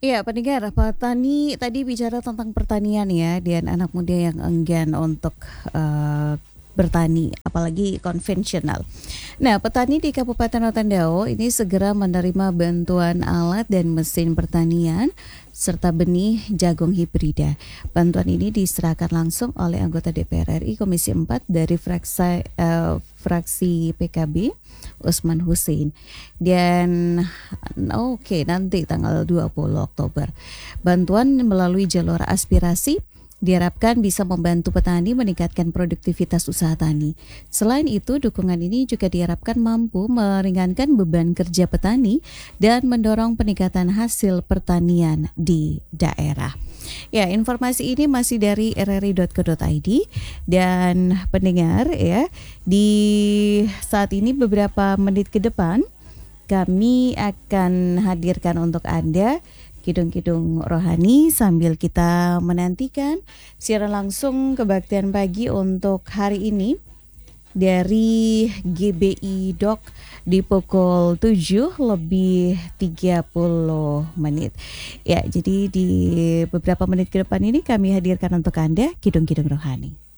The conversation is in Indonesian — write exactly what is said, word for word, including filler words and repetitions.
Iya, pendengar, petani tadi bicara tentang pertanian ya, dan anak muda yang enggan untuk eh, bertani, apalagi konvensional. Nah, petani di Kabupaten Rotendao ini segera menerima bantuan alat dan mesin pertanian serta benih jagung hibrida. Bantuan ini diserahkan langsung oleh anggota D P R R I Komisi empat dari fraksi, eh, fraksi P K B, Usman Hussein. Dan oke, nanti tanggal dua puluh Oktober. Bantuan melalui jalur aspirasi diharapkan bisa membantu petani meningkatkan produktivitas usaha tani. Selain itu, dukungan ini juga diharapkan mampu meringankan beban kerja petani dan mendorong peningkatan hasil pertanian di daerah. Ya, informasi ini masih dari r r i dot co dot i d dan pendengar ya, di saat ini beberapa menit ke depan kami akan hadirkan untuk Anda Kidung-Kidung Rohani sambil kita menantikan siaran langsung kebaktian pagi untuk hari ini dari G B I Dok di pukul tujuh lebih tiga puluh menit. Ya, jadi di beberapa menit ke depan ini kami hadirkan untuk Anda Kidung-Kidung Rohani.